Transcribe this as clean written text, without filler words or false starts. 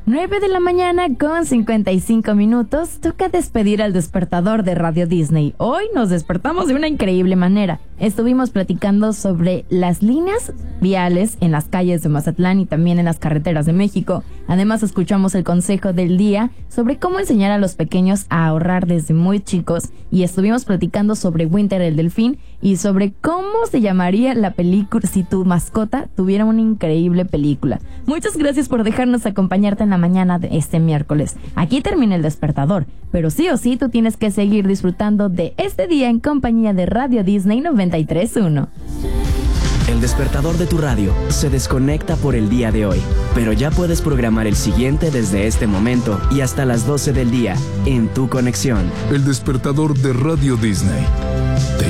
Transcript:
9 de la mañana con 55 minutos, toca despedir al despertador de Radio Disney. Hoy nos despertamos de una increíble manera. Estuvimos platicando sobre las líneas viales en las calles de Mazatlán y también en las carreteras de México. Además, escuchamos el consejo del día sobre cómo enseñar a los pequeños a ahorrar desde muy chicos. Y estuvimos platicando sobre Winter el delfín y sobre cómo se llamaría la película si tu mascota tuviera una increíble película. Muchas gracias por dejarnos acompañarte en la mañana de este miércoles. Aquí termina el despertador, pero sí o sí tú tienes que seguir disfrutando de este día en compañía de Radio Disney 93.1. El despertador de tu radio se desconecta por el día de hoy, pero ya puedes programar el siguiente desde este momento y hasta las 12 del día en tu conexión. El despertador de Radio Disney.